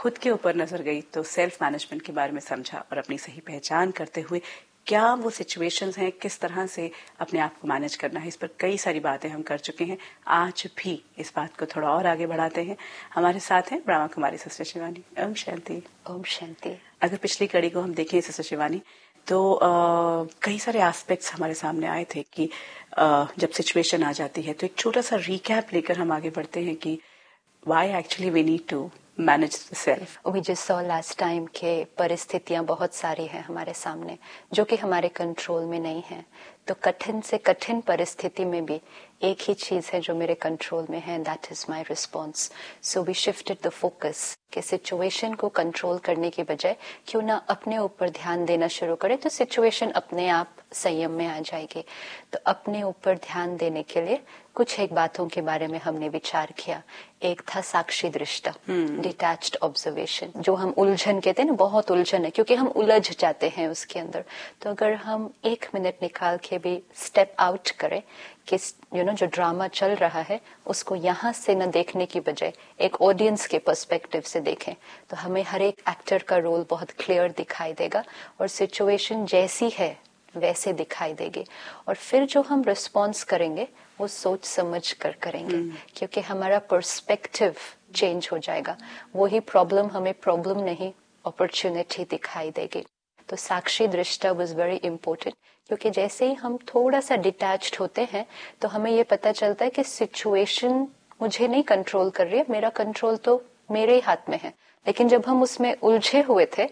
खुद के ऊपर नजर गई तो सेल्फ मैनेजमेंट के बारे में समझा और अपनी सही पहचान करते हुए क्या वो सिचुएशंस हैं, किस तरह से अपने आप को मैनेज करना है, इस पर कई सारी बातें हम कर चुके हैं। आज भी इस बात को थोड़ा और आगे बढ़ाते हैं। हमारे साथ हैं ब्रह्मा कुमारी सिस्टर शिवानी। ओम शांति। ओम शांति। अगर पिछली कड़ी को हम देखें सिस्टर शिवानी तो कई सारे एस्पेक्ट्स हमारे सामने आए थे कि जब सिचुएशन आ जाती है तो एक छोटा सा रिकैप लेकर हम आगे बढ़ते हैं कि why actually we need to manage the self. We just saw last time के परिस्थितियां बहुत सारी हैं हमारे सामने जो कि हमारे कंट्रोल में नहीं है। तो कठिन से कठिन परिस्थिति में भी एक ही चीज है जो मेरे कंट्रोल में है, that is my response. So we shifted the focus कि सिचुएशन को कंट्रोल करने की बजाय क्यों ना अपने ऊपर ध्यान देना शुरू करें तो सिचुएशन अपने आप संयम में आ जाएगी। तो अपने ऊपर ध्यान देने के लिए कुछ एक बातों के बारे में हमने विचार किया। एक था साक्षी दृष्टा, डिटैच्ड ऑब्जर्वेशन, जो हम उलझन कहते हैं ना, बहुत उलझन है क्योंकि हम उलझ जाते हैं उसके अंदर। तो अगर हम 1 मिनट निकाल के भी स्टेप आउट करें कि जो ड्रामा चल रहा है उसको यहाँ से न देखने की बजाय एक ऑडियंस के पर्सपेक्टिव से देखें तो हमें हर एक एक्टर का रोल बहुत क्लियर दिखाई देगा और सिचुएशन जैसी है वैसे दिखाई देगी। और फिर जो हम रिस्पॉन्स करेंगे वो सोच समझ कर करेंगे क्योंकि हमारा पर्सपेक्टिव चेंज हो जाएगा। वही प्रॉब्लम हमें प्रॉब्लम नहीं अपॉर्चुनिटी दिखाई देगी। तो साक्षी दृष्टा वाज वेरी इंपॉर्टेंट क्योंकि जैसे ही हम थोड़ा सा डिटैच्ड होते हैं तो हमें ये पता चलता है कि सिचुएशन मुझे नहीं कंट्रोल कर रही है, मेरा कंट्रोल तो मेरे ही हाथ में है। लेकिन जब हम उसमें उलझे हुए थे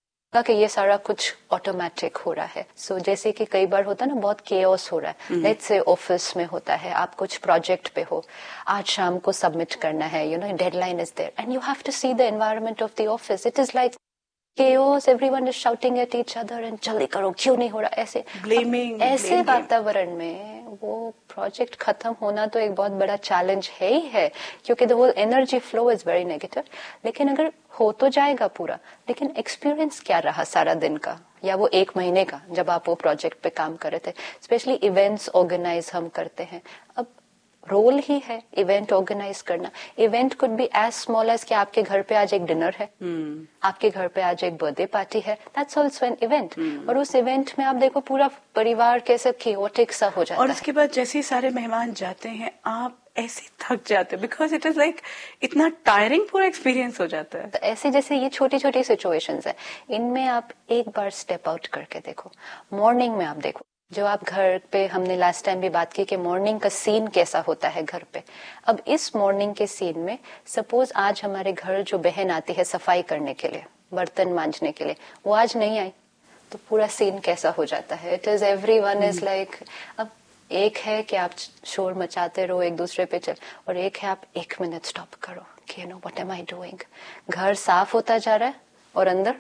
कि ये सारा कुछ ऑटोमेटिक हो रहा है। सो जैसे कि कई बार होता है ना, बहुत केओस हो रहा है। लेट्स से ऑफिस में होता है, आप कुछ प्रोजेक्ट पे हो, आज शाम को सबमिट करना है, deadline is there and you have to see the environment of the office. It is like chaos, everyone is shouting at each other and जल्दी करो, क्यों नहीं हो रहा, ऐसे ब्लेमिंग। ऐसे वातावरण में वो प्रोजेक्ट खत्म होना तो एक बहुत बड़ा चैलेंज है ही है क्योंकि the whole energy flow is very negative. लेकिन अगर हो तो जाएगा पूरा, लेकिन एक्सपीरियंस क्या रहा सारा दिन का या वो 1 महीने का जब आप वो प्रोजेक्ट पे काम कर रहे थे। स्पेशली इवेंट्स ऑर्गेनाइज हम करते हैं, अब रोल ही है इवेंट ऑर्गेनाइज करना। Event could be as small as कि आपके घर पे आज एक डिनर है, आपके घर पे आज एक बर्थडे पार्टी है, दैट्स ऑल्सो एन इवेंट। और उस इवेंट में आप देखो पूरा परिवार कैसे केओटिक सा हो जाता है। और उसके बाद जैसे ही सारे मेहमान जाते हैं आप ऐसे थक जाते हैं बिकॉज इट इज लाइक इतना टायरिंग पूरा एक्सपीरियंस हो जाता है। तो ऐसे जैसे ये छोटी छोटी सिचुएशंस है, इनमें आप एक बार स्टेप आउट करके देखो। मॉर्निंग में आप देखो, जो आप घर पे, हमने लास्ट टाइम भी बात की कि मॉर्निंग का सीन कैसा होता है घर पे। अब इस मॉर्निंग के सीन में सपोज आज हमारे घर जो बहन आती है सफाई करने के लिए, बर्तन मांजने के लिए, वो आज नहीं आई तो पूरा सीन कैसा हो जाता है। It is everyone is like, अब एक है कि आप शोर मचाते रहो एक दूसरे पे चल, और एक है आप 1 मिनट स्टॉप करो कि व्हाट एम आई डूइंग। घर साफ होता जा रहा है और अंदर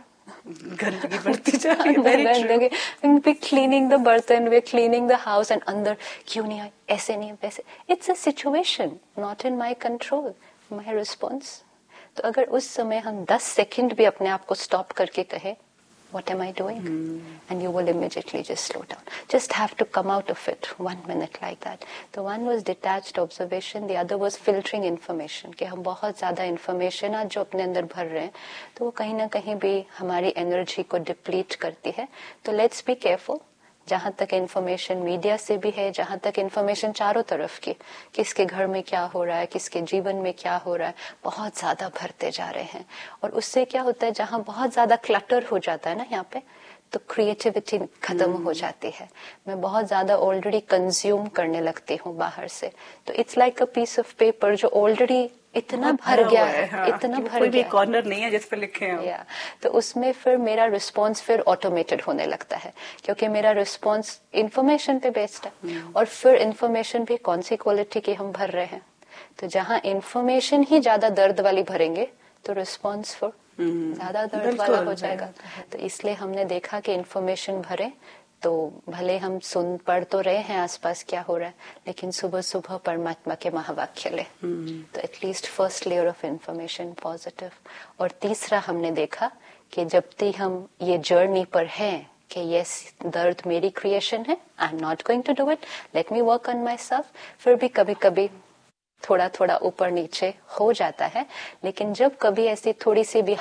गंदगी बढ़ती जा रही है। गंदगी, वी क्लीनिंग द बर्तन, we cleaning the house and अंदर क्यों नहीं आई, ऐसे नहीं वैसे। It's a situation not in my control, my response. तो अगर उस समय हम 10 सेकंड भी अपने आप को स्टॉप करके कहें what am I doing, and you will immediately just slow down, just have to come out of it 1 minute like that. So one was detached observation, the other was filtering information कि हम बहुत ज्यादा information आज जो अपने अंदर भर रहे हैं तो वो कहीं ना कहीं भी हमारी एनर्जी को डिप्लीट करती है। तो लेट्स बी केयरफुल। जहां तक इन्फॉर्मेशन मीडिया से भी है, जहां तक इन्फॉर्मेशन चारों तरफ की, किसके घर में क्या हो रहा है, किसके जीवन में क्या हो रहा है, बहुत ज्यादा भरते जा रहे हैं। और उससे क्या होता है, जहां बहुत ज्यादा क्लटर हो जाता है ना यहाँ पे, तो क्रिएटिविटी खत्म हो जाती है। मैं बहुत ज्यादा ऑलरेडी कंज्यूम करने लगती हूँ बाहर से, तो it's like a piece of paper जो ऑलरेडी इतना भर गया है, हाँ, इतना भर कोई गया भी कॉर्नर नहीं है जिस पे लिखे हैं। तो उसमें फिर मेरा रिस्पॉन्स फिर ऑटोमेटेड होने लगता है क्योंकि मेरा रिस्पॉन्स इन्फॉर्मेशन पे बेस्ड है। और फिर इन्फॉर्मेशन भी कौन सी क्वालिटी की हम भर रहे हैं। तो जहां इन्फॉर्मेशन ही ज्यादा दर्द वाली भरेंगे तो रिस्पॉन्स फिर ज्यादा दर्द वाला हो जाएगा। तो इसलिए हमने देखा कि इन्फॉर्मेशन भरे तो भले हम सुन पढ़ तो रहे हैं आसपास क्या हो रहा है, लेकिन सुबह सुबह परमात्मा के महावाक्य ले, तो at least first layer of information positive. और तीसरा हमने देखा कि जब तक हम ये जर्नी पर हैं कि यस दर्द मेरी क्रिएशन है, I am not going to do it, let me work on my self. फिर भी कभी कभी थोड़ा थोड़ा ऊपर नीचे हो जाता है, लेकिन जब कभी ऐसी थोड़ी सी भी